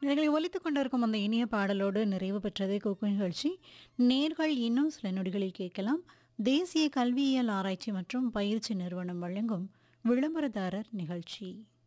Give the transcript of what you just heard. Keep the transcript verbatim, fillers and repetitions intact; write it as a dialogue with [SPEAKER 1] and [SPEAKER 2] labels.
[SPEAKER 1] நேர்களை ஒலித்துக் கொண்டிருக்கும் அந்த இனிய பாடலோடு நிறைவு பெற்றது குக்கு நிகழ்ச்சி. நேர்கள் இன்னும் சில நொடிகளில் கேட்கலாம். தேசிய கல்வியியல் ஆராய்ச்சி மற்றும் பயிற்சி நிறுவனம் வழங்கும் விளம்பரதாரர் நிகழ்ச்சி.